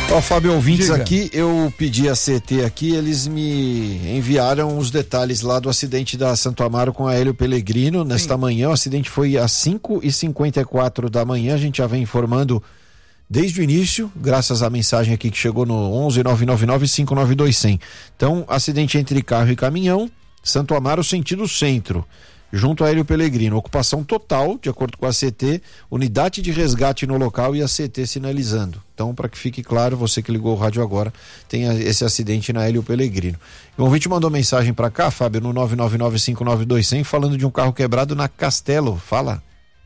Ó, Fábio, ouvintes, aqui, eu pedi a CT aqui, eles me enviaram os detalhes lá do acidente da Santo Amaro com a Hélio Pellegrino nesta manhã. O acidente foi às 5h54 da manhã, a gente já vem informando desde o início, graças à mensagem aqui que chegou no 11-999-592-100. Então, acidente entre carro e caminhão, Santo Amaro sentido centro, junto a Hélio Pellegrino, ocupação total, de acordo com a CT, unidade de resgate no local e a CT sinalizando. Então, para que fique claro, você que ligou o rádio agora, tem esse acidente na Hélio Pellegrino. O ouvinte mandou mensagem para cá, Fábio, no 999-592-100, falando de um carro quebrado na Castelo. Fala.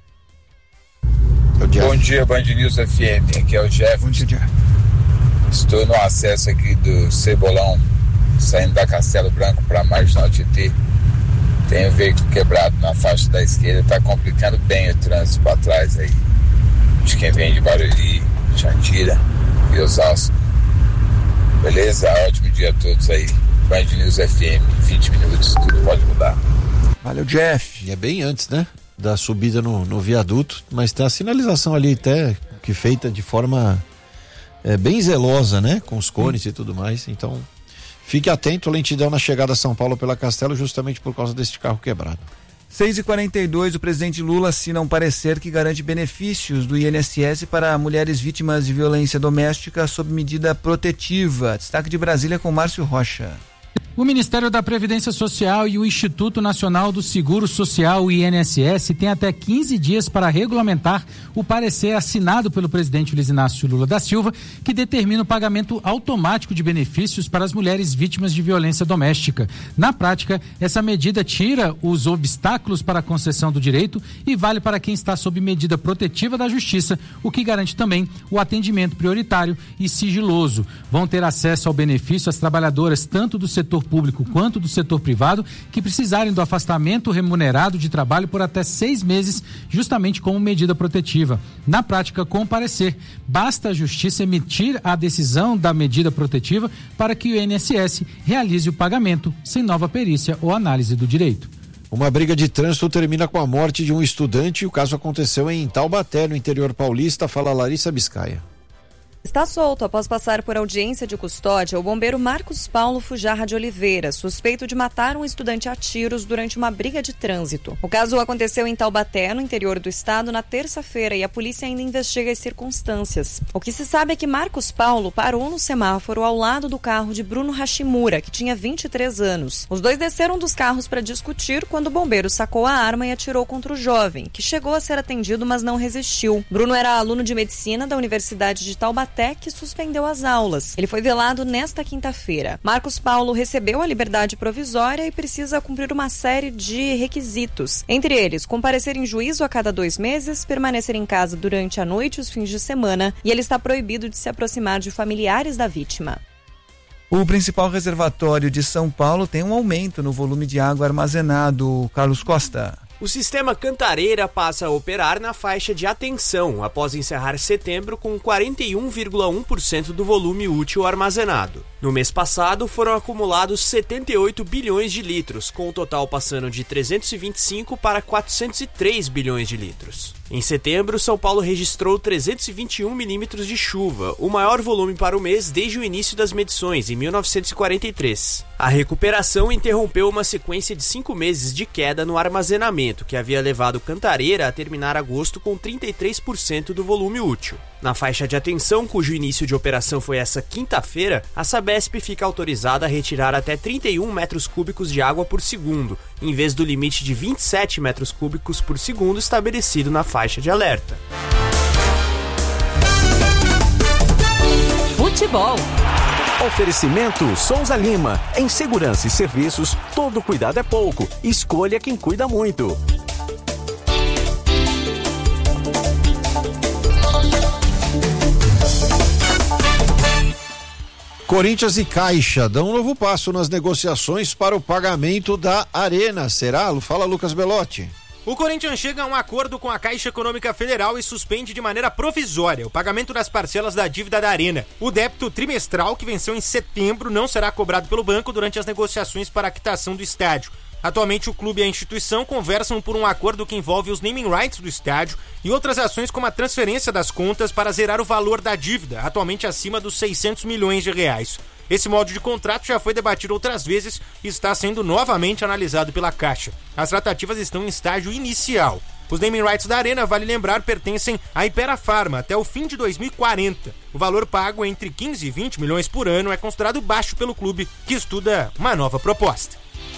Bom dia, Band News FM, aqui é o Jeff. Bom dia, Jeff. Estou no acesso aqui do Cebolão, saindo da Castelo Branco para Marginal Tietê. Tem um veículo quebrado na faixa da esquerda, está complicando bem o trânsito para trás aí, de quem vem de Barueri, Jandira e Osasco. Beleza? Ótimo dia a todos aí. Band News FM, 20 minutos, tudo pode mudar. Valeu, Jeff. E é bem antes, né? Da subida no viaduto, mas tem a sinalização ali até que feita de forma bem zelosa, né? Com os cones e tudo mais, então fique atento, lentidão na chegada a São Paulo pela Castelo, justamente por causa deste carro quebrado. 6h42, o presidente Lula assina um parecer que garante benefícios do INSS para mulheres vítimas de violência doméstica sob medida protetiva. Destaque de Brasília com Márcio Rocha. O Ministério da Previdência Social e o Instituto Nacional do Seguro Social, o INSS, têm até 15 dias para regulamentar o parecer assinado pelo presidente Luiz Inácio Lula da Silva, que determina o pagamento automático de benefícios para as mulheres vítimas de violência doméstica. Na prática, essa medida tira os obstáculos para a concessão do direito e vale para quem está sob medida protetiva da Justiça, o que garante também o atendimento prioritário e sigiloso. Vão ter acesso ao benefício as trabalhadoras tanto do setor público quanto do setor privado que precisarem do afastamento remunerado de trabalho por até 6 meses, justamente como medida protetiva. Na prática, com o parecer, basta a Justiça emitir a decisão da medida protetiva para que o INSS realize o pagamento sem nova perícia ou análise do direito. Uma briga de trânsito termina com a morte de um estudante. O caso aconteceu em Taubaté, no interior paulista. Fala Larissa Biscaia. Está solto após passar por audiência de custódia o bombeiro Marcos Paulo Fujarra de Oliveira, suspeito de matar um estudante a tiros durante uma briga de trânsito. O caso aconteceu em Taubaté, no interior do estado, na terça-feira e a polícia ainda investiga as circunstâncias. O que se sabe é que Marcos Paulo parou no semáforo ao lado do carro de Bruno Hashimura, que tinha 23 anos. Os dois desceram dos carros para discutir quando o bombeiro sacou a arma e atirou contra o jovem, que chegou a ser atendido, mas não resistiu. Bruno era aluno de medicina da Universidade de Taubaté, que suspendeu as aulas. Ele foi velado nesta quinta-feira. Marcos Paulo recebeu a liberdade provisória e precisa cumprir uma série de requisitos. Entre eles, comparecer em juízo a cada 2 meses, permanecer em casa durante a noite e os fins de semana, e ele está proibido de se aproximar de familiares da vítima. O principal reservatório de São Paulo tem um aumento no volume de água armazenado. Carlos Costa. O sistema Cantareira passa a operar na faixa de atenção após encerrar setembro com 41,1% do volume útil armazenado. No mês passado foram acumulados 78 bilhões de litros, com o total passando de 325 para 403 bilhões de litros. Em setembro, São Paulo registrou 321 milímetros de chuva, o maior volume para o mês desde o início das medições, em 1943. A recuperação interrompeu uma sequência de 5 meses de queda no armazenamento, que havia levado Cantareira a terminar agosto com 33% do volume útil. Na faixa de atenção, cujo início de operação foi essa quinta-feira, a Sabesp fica autorizada a retirar até 31 metros cúbicos de água por segundo, em vez do limite de 27 metros cúbicos por segundo estabelecido na faixa de alerta. Futebol. Oferecimento Souza Lima. Em segurança e serviços, todo cuidado é pouco. Escolha quem cuida muito. Corinthians e Caixa dão um novo passo nas negociações para o pagamento da Arena. Será? Fala, Lucas Belotti. O Corinthians chega a um acordo com a Caixa Econômica Federal e suspende de maneira provisória o pagamento das parcelas da dívida da Arena. O débito trimestral, que venceu em setembro, não será cobrado pelo banco durante as negociações para a quitação do estádio. Atualmente, o clube e a instituição conversam por um acordo que envolve os naming rights do estádio e outras ações como a transferência das contas para zerar o valor da dívida, atualmente acima dos 600 milhões de reais. Esse modo de contrato já foi debatido outras vezes e está sendo novamente analisado pela Caixa. As tratativas estão em estágio inicial. Os naming rights da Arena, vale lembrar, pertencem à Hypera Pharma até o fim de 2040. O valor pago entre 15 e 20 milhões por ano é considerado baixo pelo clube, que estuda uma nova proposta.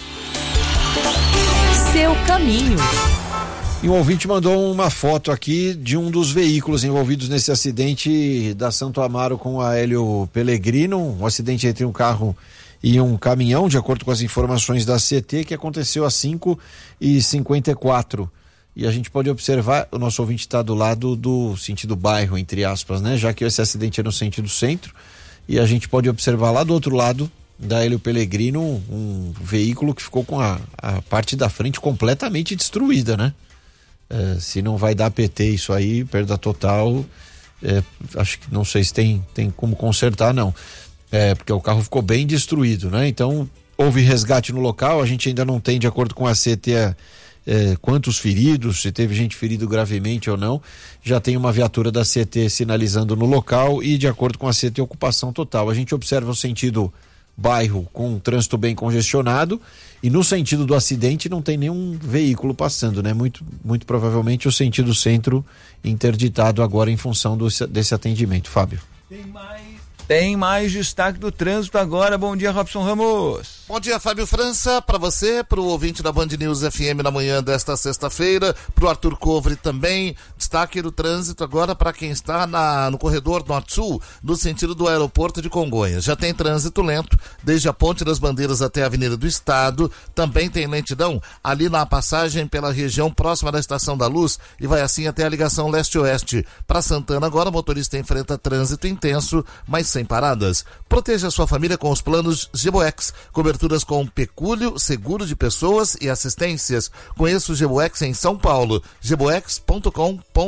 Seu caminho. E um ouvinte mandou uma foto aqui de um dos veículos envolvidos nesse acidente da Santo Amaro com a Hélio Pellegrino, um acidente entre um carro e um caminhão, de acordo com as informações da CT, que aconteceu às 5h54. E a gente pode observar, o nosso ouvinte está do lado do sentido bairro, entre aspas, né? Já que esse acidente é no sentido centro, e a gente pode observar lá do outro lado da Hélio Pellegrino um veículo que ficou com a parte da frente completamente destruída, né? Se não vai dar PT isso aí, perda total, acho que não sei se tem como consertar, não. Porque o carro ficou bem destruído, né? Então, houve resgate no local, a gente ainda não tem, de acordo com a CT, quantos feridos, se teve gente ferido gravemente ou não. Já tem uma viatura da CT sinalizando no local e, de acordo com a CT, ocupação total. A gente observa o sentido bairro com um trânsito bem congestionado e no sentido do acidente não tem nenhum veículo passando, né? Muito provavelmente o sentido centro interditado agora em função desse atendimento. Fábio. Tem mais destaque do trânsito agora. Bom dia, Robson Ramos. Bom dia, Fábio França, para você, para o ouvinte da Band News FM na manhã desta sexta-feira, para o Arthur Covre também. Destaque do trânsito agora para quem está no corredor norte-sul, no sentido do aeroporto de Congonhas. Já tem trânsito lento, desde a Ponte das Bandeiras até a Avenida do Estado. Também tem lentidão ali na passagem pela região próxima da Estação da Luz e vai assim até a ligação leste-oeste. Para Santana agora, o motorista enfrenta trânsito intenso, mas sem paradas. Proteja a sua família com os planos Geboex, coberturas com pecúlio, seguro de pessoas e assistências. Conheça o Geboex em São Paulo, geboex.com.br.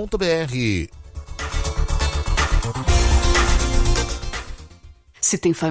Se tem família